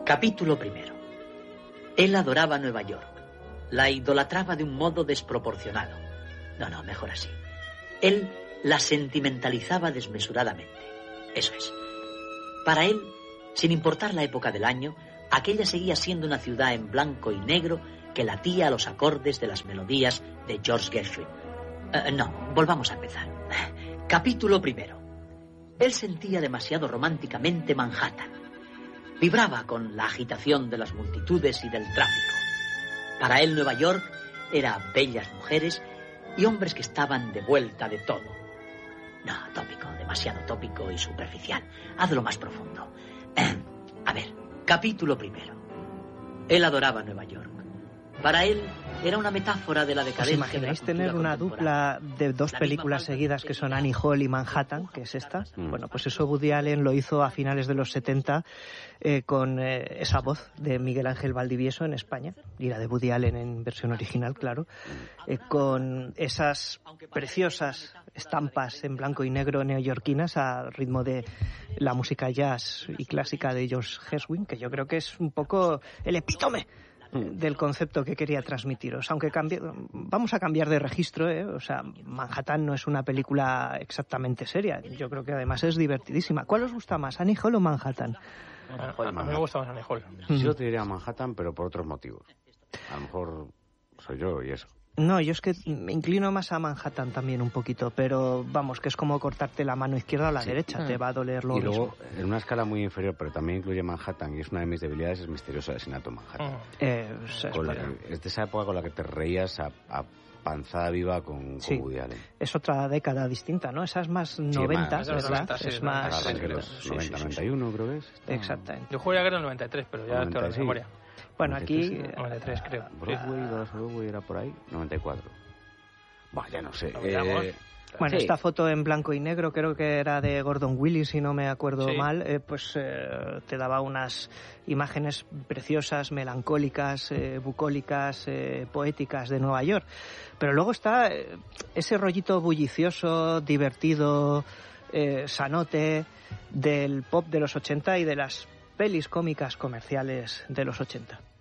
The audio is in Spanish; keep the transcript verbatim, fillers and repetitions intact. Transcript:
Capítulo primero. Él adoraba Nueva York. La idolatraba de un modo desproporcionado. No, no, mejor así. Él la sentimentalizaba desmesuradamente. Eso es. Para él, sin importar la época del año, aquella seguía siendo una ciudad en blanco y negro que latía a los acordes de las melodías de George Gershwin. Uh, no, volvamos a empezar. Capítulo primero. Él sentía demasiado románticamente Manhattan. Vibraba con la agitación de las multitudes y del tráfico. Para él Nueva York era bellas mujeres y hombres que estaban de vuelta de todo. No, tópico, demasiado tópico y superficial. Hazlo más profundo. Eh, a ver, capítulo primero. Él adoraba Nueva York. Para él era una metáfora de la decadencia. ¿Os imagináis tener una dupla de dos películas seguidas que son Annie Hall y Manhattan, que es esta? Mm. Bueno, pues eso Woody Allen lo hizo a finales de los setenta eh, con eh, esa voz de Miguel Ángel Valdivieso en España, y la de Woody Allen en versión original, claro, eh, con esas preciosas estampas en blanco y negro neoyorquinas a ritmo de la música jazz y clásica de George Gershwin, que yo creo que es un poco el epítome del concepto que quería transmitiros, aunque cambie, vamos a cambiar de registro, ¿eh? O sea, Manhattan no es una película exactamente seria, yo creo que además es divertidísima. ¿Cuál os gusta más, Annie Hall o Manhattan? A, a, a mí me gusta más Annie Hall. Yo te diría Manhattan, pero por otros motivos. A lo mejor soy yo y eso. No, yo es que me inclino más a Manhattan también un poquito, pero vamos, que es como cortarte la mano izquierda o la sí. derecha, mm. te va a doler lo Y luego, mismo. En una escala muy inferior, pero también incluye Manhattan, y es una de mis debilidades, es Misterioso Asesinato en Manhattan. Mm. Eh, o sea, con la que, es de esa época con la que te reías a, a panzada viva con, sí. con Woody Allen. Es otra década distinta, ¿no? Esa es más noventa, sí, ¿verdad? noventa, sí, es más... Sí, sí, los sí, noventa, sí, sí, noventa y uno creo que es. Exactamente. Yo jugué a guerra en el noventa y tres, pero ya te lo de memoria. Bueno, aquí... noventa y tres creo. Broadway, dos Broadway era por ahí, noventa y cuatro. Bah, ya no sé. No, eh, bueno, sí. esta foto en blanco y negro creo que era de Gordon Willis, si no me acuerdo sí. mal, eh, pues eh, te daba unas imágenes preciosas, melancólicas, eh, bucólicas, eh, poéticas de Nueva York. Pero luego está eh, ese rollito bullicioso, divertido, eh, sanote del pop de los ochenta y de las pelis cómicas comerciales de los ochenta.